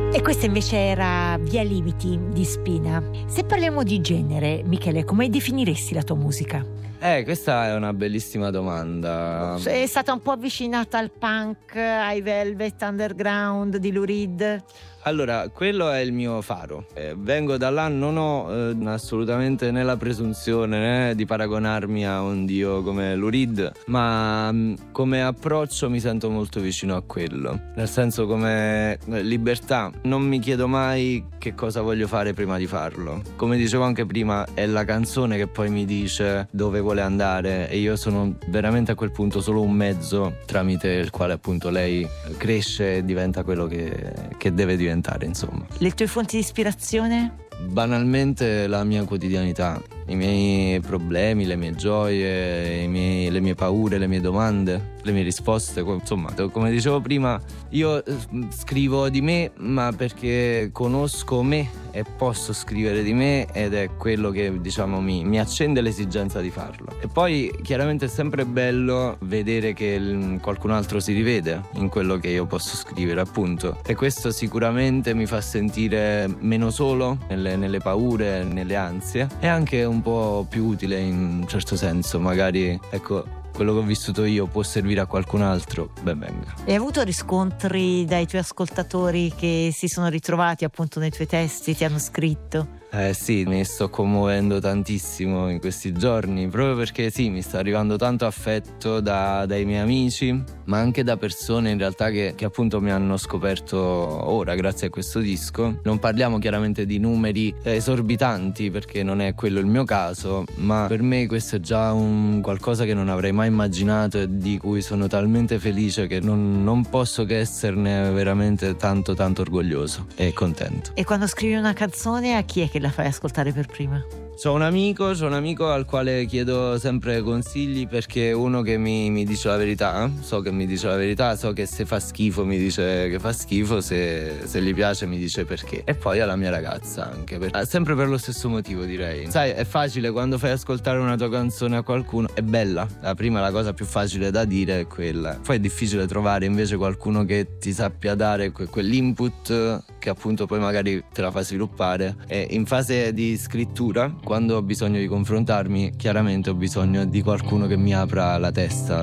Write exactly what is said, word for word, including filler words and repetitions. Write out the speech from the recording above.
E questa invece era Via Limiti di Spina. Se parliamo di genere, Michele, come definiresti la tua musica? Eh, questa è una bellissima domanda. È stata un po' avvicinata al punk, ai Velvet Underground di Lou Reed? Allora, quello è il mio faro. Eh, vengo da là, non ho eh, assolutamente né la presunzione né di paragonarmi a un dio come Lou Reed, ma mh, come approccio mi sento molto vicino a quello. Nel senso, come eh, libertà, non mi chiedo mai che cosa voglio fare prima di farlo. Come dicevo anche prima, è la canzone che poi mi dice dove vuole andare, e io sono veramente a quel punto solo un mezzo tramite il quale appunto lei cresce e diventa quello che, che deve diventare. Insomma, le tue fonti di ispirazione? Banalmente la mia quotidianità, i miei problemi, le mie gioie, i miei, le mie paure, le mie domande, le mie risposte. Insomma, come dicevo prima, io scrivo di me, ma perché conosco me e posso scrivere di me, ed è quello che, diciamo, mi, mi accende l'esigenza di farlo. E poi chiaramente è sempre bello vedere che il, qualcun altro si rivede in quello che io posso scrivere, appunto, e questo sicuramente mi fa sentire meno solo nelle, nelle paure, nelle ansie, e anche un po' più utile in un certo senso. Magari, ecco, quello che ho vissuto io può servire a qualcun altro, ben venga. Hai avuto riscontri dai tuoi ascoltatori che si sono ritrovati appunto nei tuoi testi, ti hanno scritto? Eh sì, mi sto commuovendo tantissimo in questi giorni, proprio perché sì, mi sta arrivando tanto affetto da, dai miei amici, ma anche da persone in realtà che, che appunto mi hanno scoperto ora grazie a questo disco. Non parliamo chiaramente di numeri esorbitanti, perché non è quello il mio caso, ma per me questo è già un qualcosa che non avrei mai immaginato e di cui sono talmente felice che non, non posso che esserne veramente tanto tanto orgoglioso e contento. E quando scrivi una canzone, a chi è che la fai ascoltare per prima? C'ho un amico, c'ho un amico al quale chiedo sempre consigli, perché è uno che mi, mi dice la verità, so che mi dice la verità, so che se fa schifo mi dice che fa schifo, se, se gli piace mi dice perché. E poi alla mia ragazza anche, per, sempre per lo stesso motivo, direi. Sai, è facile quando fai ascoltare una tua canzone a qualcuno, è bella, la prima, la cosa più facile da dire è quella. Poi è difficile trovare invece qualcuno che ti sappia dare que- quell'input che appunto poi magari te la fa sviluppare. E in fase di scrittura, quando ho bisogno di confrontarmi, chiaramente ho bisogno di qualcuno che mi apra la testa